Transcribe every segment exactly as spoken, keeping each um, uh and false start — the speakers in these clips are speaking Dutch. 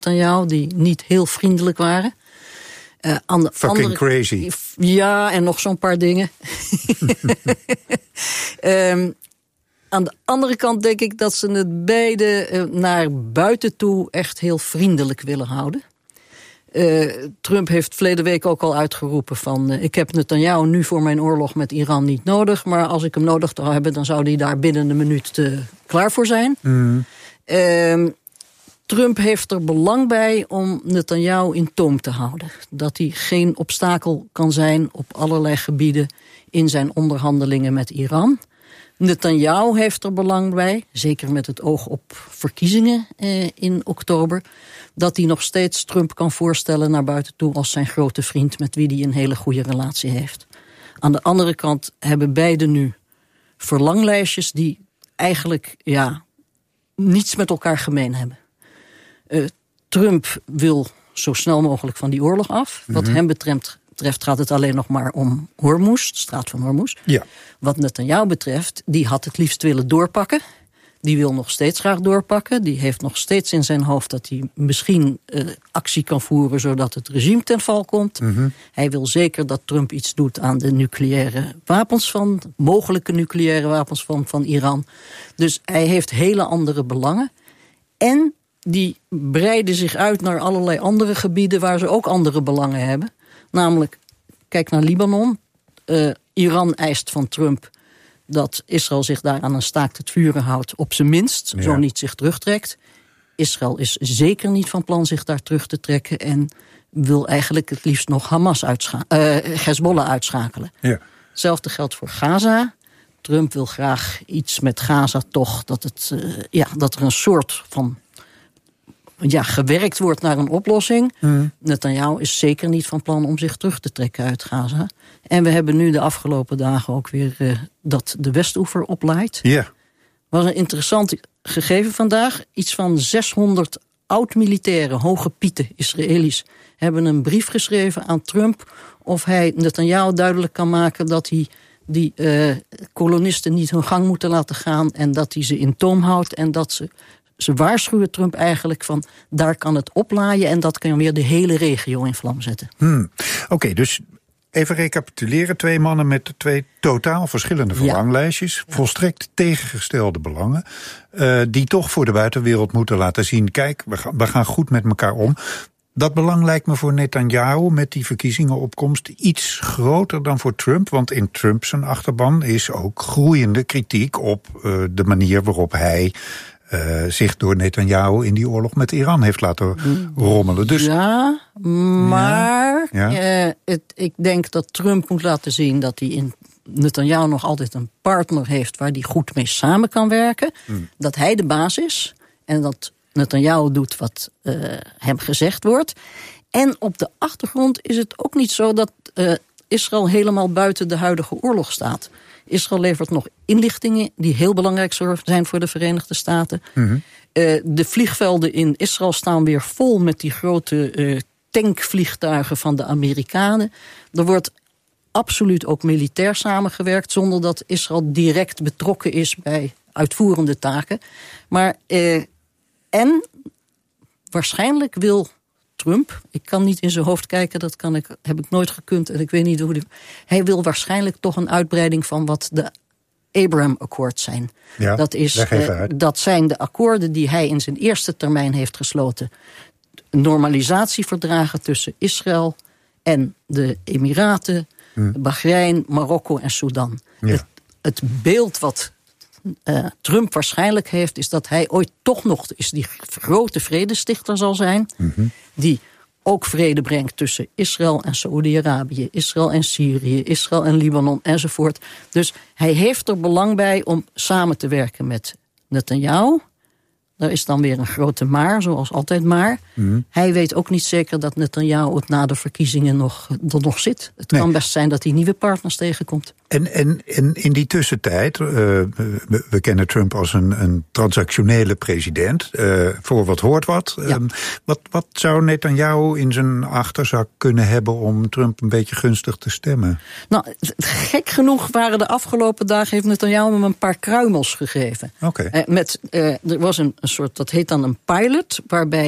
Netanyahu, die niet heel vriendelijk waren. Uh, aan de Fucking andere, crazy. Ja, en nog zo'n paar dingen. um, aan de andere kant denk ik dat ze het beide uh, naar buiten toe echt heel vriendelijk willen houden. Uh, Trump heeft verleden week ook al uitgeroepen van... Uh, ik heb Netanyahu nu voor mijn oorlog met Iran niet nodig... maar als ik hem nodig zou hebben, dan zou hij daar binnen een minuut uh, klaar voor zijn. Mm. Uh, Trump heeft er belang bij om Netanyahu in toom te houden. Dat hij geen obstakel kan zijn op allerlei gebieden... in zijn onderhandelingen met Iran. Netanyahu heeft er belang bij, zeker met het oog op verkiezingen eh, in oktober... dat hij nog steeds Trump kan voorstellen naar buiten toe... als zijn grote vriend met wie hij een hele goede relatie heeft. Aan de andere kant hebben beiden nu verlanglijstjes... die eigenlijk ja, niets met elkaar gemeen hebben. Uh, Trump wil zo snel mogelijk van die oorlog af. Mm-hmm. Wat hem betreft... betreft gaat het alleen nog maar om Hormuz, de straat van Hormuz. Ja. Wat Netanyahu betreft, die had het liefst willen doorpakken. Die wil nog steeds graag doorpakken. Die heeft nog steeds in zijn hoofd dat hij misschien uh, actie kan voeren... zodat het regime ten val komt. Mm-hmm. Hij wil zeker dat Trump iets doet aan de nucleaire wapens van... mogelijke nucleaire wapens van, van Iran. Dus hij heeft hele andere belangen. En die breiden zich uit naar allerlei andere gebieden... waar ze ook andere belangen hebben. Namelijk, kijk naar Libanon. Uh, Iran eist van Trump dat Israël zich daar aan een staakt het vuren houdt. Op zijn minst, ja. Zo niet zich terugtrekt. Israël is zeker niet van plan zich daar terug te trekken... en wil eigenlijk het liefst nog Hamas uitscha- uh, Hezbollah uitschakelen. Ja. Hetzelfde geldt voor Gaza. Trump wil graag iets met Gaza toch... dat, het, uh, ja, dat er een soort van... ja, gewerkt wordt naar een oplossing. Mm. Netanyahu is zeker niet van plan om zich terug te trekken uit Gaza. En we hebben nu de afgelopen dagen ook weer uh, dat de Westoever oplaait. Ja. Yeah. Was een interessant gegeven vandaag. Iets van zeshonderd oud-militairen, hoge pieten, Israëli's... hebben een brief geschreven aan Trump... of hij Netanyahu duidelijk kan maken dat hij die uh, kolonisten niet hun gang moeten laten gaan... en dat hij ze in toom houdt en dat ze... Ze waarschuwen Trump eigenlijk van, daar kan het oplaaien... en dat kan weer de hele regio in vlam zetten. Hmm. Oké, okay, dus even recapituleren. Twee mannen met twee totaal verschillende verlanglijstjes. Ja. Volstrekt tegengestelde belangen. Uh, die toch voor de buitenwereld moeten laten zien... kijk, we gaan, we gaan goed met elkaar om. Dat belang lijkt me voor Netanyahu met die verkiezingenopkomst... iets groter dan voor Trump. Want in Trump zijn achterban is ook groeiende kritiek... op uh, de manier waarop hij... Uh, zich door Netanyahu in die oorlog met Iran heeft laten rommelen. Dus, ja, maar ja, ja. Uh, het, ik denk dat Trump moet laten zien... dat hij in Netanyahu nog altijd een partner heeft... waar hij goed mee samen kan werken. Hmm. Dat hij de baas is. En dat Netanyahu doet wat uh, hem gezegd wordt. En op de achtergrond is het ook niet zo... dat uh, Israël helemaal buiten de huidige oorlog staat... Israël levert nog inlichtingen die heel belangrijk zijn voor de Verenigde Staten. Mm-hmm. Uh, de vliegvelden in Israël staan weer vol met die grote uh, tankvliegtuigen van de Amerikanen. Er wordt absoluut ook militair samengewerkt... zonder dat Israël direct betrokken is bij uitvoerende taken. Maar uh, en waarschijnlijk wil... Trump, ik kan niet in zijn hoofd kijken, dat kan ik, heb ik nooit gekund en ik weet niet hoe die... Hij wil waarschijnlijk toch een uitbreiding van wat de Abraham Accords zijn. Ja, dat, is, uh, dat zijn de akkoorden die hij in zijn eerste termijn heeft gesloten. Normalisatieverdragen tussen Israël en de Emiraten, hmm. Bahrein, Marokko en Sudan. Ja. Het, het beeld wat... Uh, Trump waarschijnlijk heeft... is dat hij ooit toch nog is die grote vredestichter zal zijn... Mm-hmm. die ook vrede brengt tussen Israël en Saoedi-Arabië... Israël en Syrië, Israël en Libanon enzovoort. Dus hij heeft er belang bij om samen te werken met Netanyahu. Daar is dan weer een grote maar, zoals altijd maar. Mm-hmm. Hij weet ook niet zeker dat Netanyahu het na de verkiezingen nog, er nog zit. Het nee. kan best zijn dat hij nieuwe partners tegenkomt. En, en, en in die tussentijd, uh, we, we kennen Trump als een, een transactionele president. Uh, voor wat hoort wat. Ja. Um, wat. Wat zou Netanyahu in zijn achterzak kunnen hebben om Trump een beetje gunstig te stemmen? Nou, gek genoeg waren de afgelopen dagen... heeft Netanyahu hem een paar kruimels gegeven. Okay. Uh, met, uh, er was een, een soort, dat heet dan een pilot... waarbij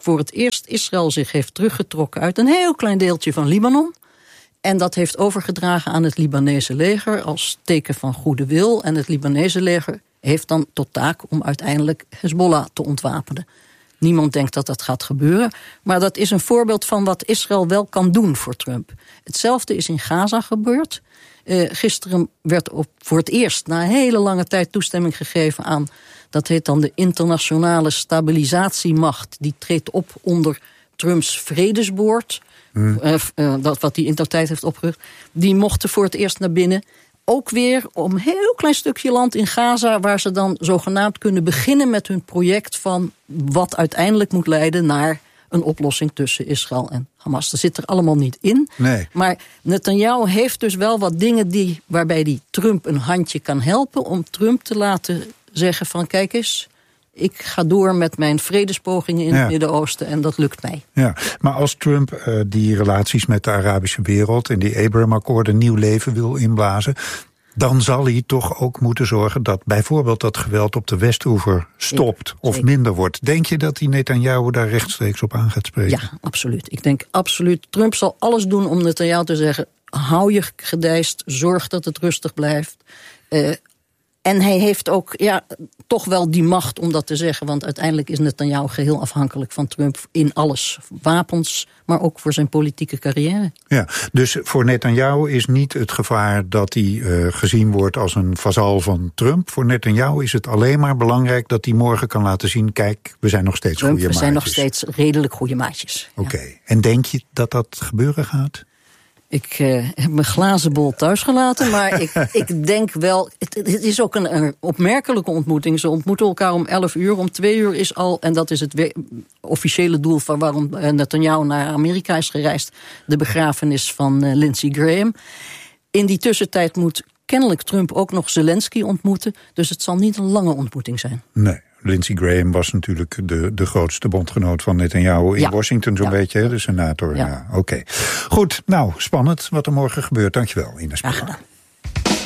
voor het eerst Israël zich heeft teruggetrokken uit een heel klein deeltje van Libanon. En dat heeft overgedragen aan het Libanese leger als teken van goede wil. En het Libanese leger heeft dan tot taak om uiteindelijk Hezbollah te ontwapenen. Niemand denkt dat dat gaat gebeuren. Maar dat is een voorbeeld van wat Israël wel kan doen voor Trump. Hetzelfde is in Gaza gebeurd. Uh, gisteren werd op, voor het eerst na een hele lange tijd toestemming gegeven aan, dat heet dan de internationale stabilisatiemacht. Die treedt op onder Trumps vredesboord. Hmm. Uh, uh, dat wat hij in de tijd heeft opgericht. Die mochten voor het eerst naar binnen. Ook weer om een heel klein stukje land in Gaza, waar ze dan zogenaamd kunnen beginnen met hun project van wat uiteindelijk moet leiden naar een oplossing tussen Israël en Hamas. Dat zit er allemaal niet in. Nee. Maar Netanyahu heeft dus wel wat dingen die, waarbij die Trump een handje kan helpen om Trump te laten zeggen van kijk eens, ik ga door met mijn vredespogingen in ja. het Midden-Oosten en dat lukt mij. Ja, maar als Trump uh, die relaties met de Arabische wereld en die Abraham-akkoorden nieuw leven wil inblazen, dan zal hij toch ook moeten zorgen dat bijvoorbeeld dat geweld op de Westoever stopt ja, of minder wordt. Denk je dat die Netanyahu daar rechtstreeks op aan gaat spreken? Ja, absoluut. Ik denk absoluut. Trump zal alles doen om Netanyahu te zeggen, hou je gedijst, zorg dat het rustig blijft. Uh, En hij heeft ook ja, toch wel die macht om dat te zeggen. Want uiteindelijk is Netanyahu geheel afhankelijk van Trump in alles. Wapens, maar ook voor zijn politieke carrière. Ja, dus voor Netanyahu is niet het gevaar dat hij uh, gezien wordt als een vazal van Trump. Voor Netanyahu is het alleen maar belangrijk dat hij morgen kan laten zien, kijk, we zijn nog steeds Trump, goede maatjes. We zijn nog steeds redelijk goede maatjes. Oké, okay. Ja. En denk je dat dat gebeuren gaat? Ik uh, heb mijn glazen bol thuis gelaten, maar ik, ik denk wel, het, het is ook een, een opmerkelijke ontmoeting. Ze ontmoeten elkaar om elf uur, om twee uur is al, en dat is het we, officiële doel van waarom Netanyahu naar Amerika is gereisd, de begrafenis van uh, Lindsey Graham. In die tussentijd moet kennelijk Trump ook nog Zelensky ontmoeten, dus het zal niet een lange ontmoeting zijn. Nee. Lindsey Graham was natuurlijk de, de grootste bondgenoot van Netanyahu in ja. Washington, zo'n ja. beetje, de senator. Ja. Ja, Oké. Okay. Goed, nou, spannend wat er morgen gebeurt. Dankjewel, Ines. Graag gedaan.